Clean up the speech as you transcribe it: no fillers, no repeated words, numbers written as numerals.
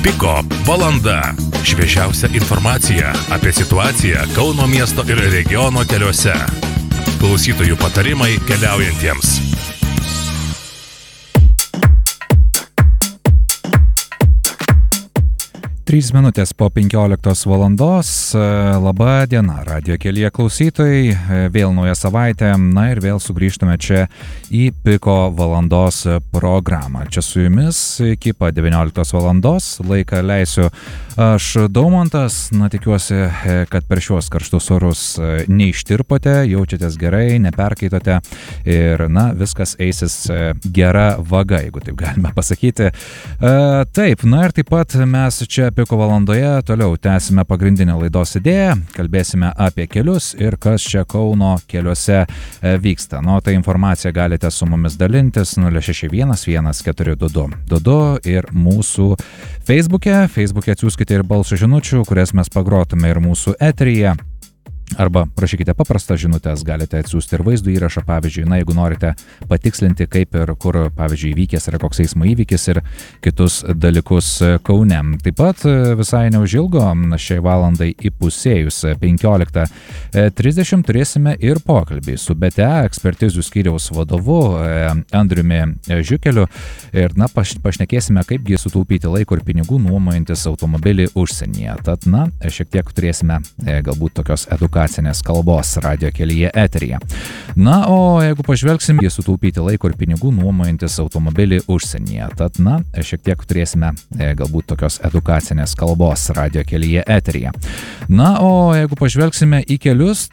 Piko valanda. Šviežiausia informacija apie situaciją Kauno miesto ir regiono keliuose. Klausytojų patarimai keliaujantiems. 3 minutės po 15 valandos. Labą dieną, radio kelyje klausytojai. Vėl nauja savaitė, na ir vėl sugrįžtame čia į Piko valandos programą. Čia su jumis iki pat 19 valandos. Laiką leisiu aš, Daumantas. Na, tikiuosi, kad per šiuos karštus orus neištirpote, jaučiatės gerai, neperkaitote ir, na, viskas eisis gera vaga, jeigu taip galime pasakyti. Taip, na ir taip pat mes čia Piko valandoje toliau tęsime pagrindinę laidos idėją, kalbėsime apie kelius ir kas čia Kauno keliuose vyksta. Nu, tai informaciją galite su mumis dalintis 061 1422 ir mūsų Facebook'e atsiųskite ir balso žinučių, kurias mes pagrotume ir mūsų eteryje. Arba prašykite paprastą žinutės, galite atsiųsti ir vaizdo įrašą, pavyzdžiui, na, jeigu norite patikslinti, kaip ir kur, pavyzdžiui, įvykęs yra koks eismo įvykis ir kitus dalykus Kaune. Taip pat visai neužilgo, šiai valandai įpusėjus 15:30 turėsime ir pokalbį su BTA ekspertizių skyriaus vadovu Andriumi Žiukeliu ir, na, pašnekėsime, kaipgi sutaupyti laiko ir pinigų nuomojantis automobilį užsienyje. Tad, na, šiek tiek turėsime galbūt tokios edukacinės kalbos radio kelyje eteryje. Na, o jeigu pažvelgsim, jie sutaupyti laiko ir pinigų nuomojantis automobilį užsienyje. Tad, na, šiek tiek turėsime galbūt tokios edukacinės kalbos radio kelyje eteryje. Na, o jeigu pažvelgsime į kelius,